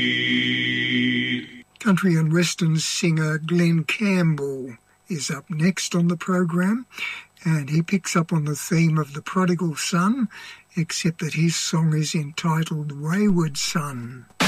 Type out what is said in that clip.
Country and Western singer Glen Campbell is up next on the program, and he picks up on the theme of the prodigal son, except that his song is entitled Wayward Son.